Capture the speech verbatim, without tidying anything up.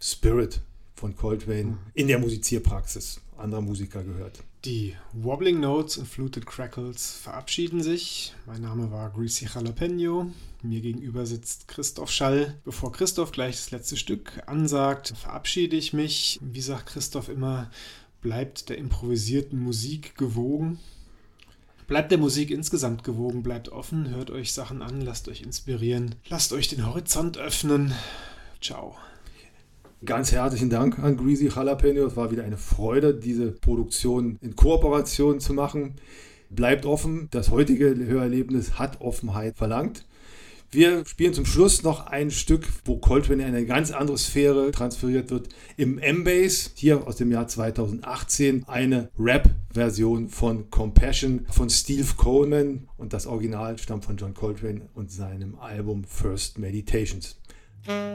Spirit von Coltrane in der Musizierpraxis anderer Musiker gehört. Die Wobbling Notes und Fluted Crackles verabschieden sich. Mein Name war Greasy Jalapeno. Mir gegenüber sitzt Christoph Schall. Bevor Christoph gleich das letzte Stück ansagt, verabschiede ich mich. Wie sagt Christoph immer, bleibt der improvisierten Musik gewogen. Bleibt der Musik insgesamt gewogen, bleibt offen, hört euch Sachen an, lasst euch inspirieren, lasst euch den Horizont öffnen. Ciao. Ganz herzlichen Dank an Greasy Jalapeno. Es war wieder eine Freude, diese Produktion in Kooperation zu machen. Bleibt offen. Das heutige Hörerlebnis hat Offenheit verlangt. Wir spielen zum Schluss noch ein Stück, wo Coltrane in eine ganz andere Sphäre transferiert wird. Im M-Bass, hier aus dem Jahr zweitausendachtzehn, eine Rap-Version von Compassion von Steve Coleman. Und das Original stammt von John Coltrane und seinem Album First Meditations.